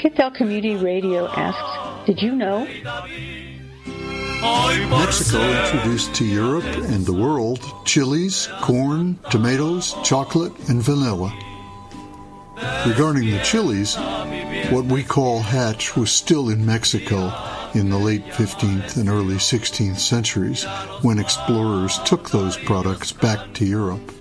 Pickthall Community Radio asks, did you know? Mexico introduced to Europe and the world chilies, corn, tomatoes, chocolate, and vanilla. Regarding the chilies, what we call hatch was still in Mexico in the late 15th and early 16th centuries when explorers took those products back to Europe.